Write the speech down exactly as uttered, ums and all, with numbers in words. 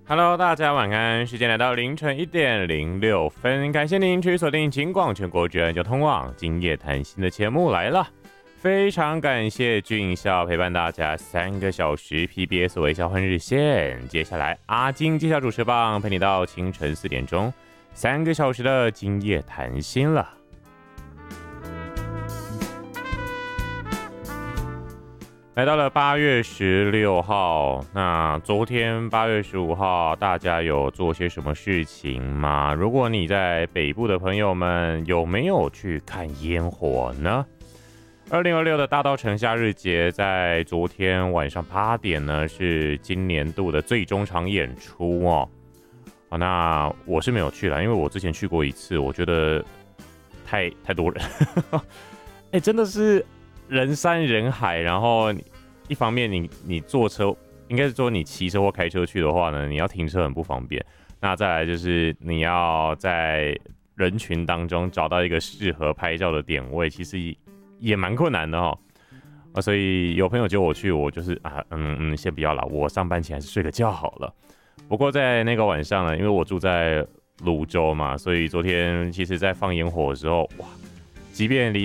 Hello，大家晚安，时间来到凌晨一点零六分，感谢您持续锁定金广全国主要交通网今夜谈心的节目来了，非常感谢俊孝陪伴大家三个小时 P B S 微笑换日线，接下来阿金接下主持棒陪你到清晨四点钟，三个小时的今夜谈心了。来到了八月十六号，那昨天八月十五号，大家有做些什么事情吗？如果你在北部的朋友们，有没有去看烟火呢？二零二六的大稻埕夏日节在昨天晚上八点呢，是今年度的最终场演出哦。好，那我是没有去啦，因为我之前去过一次，我觉得太太多人，哎、欸，真的是。人山人海，然后一方面你你坐车，应该是说你骑车或开车去的话呢，你要停车很不方便。那再来就是你要在人群当中找到一个适合拍照的点位，其实也蛮困难的哦。啊，所以有朋友叫我去，我就是啊，嗯嗯，先不要了，我上班前还是睡个觉好了。不过在那个晚上呢，因为我住在泸州嘛，所以昨天其实在放烟火的时候，哇，即便离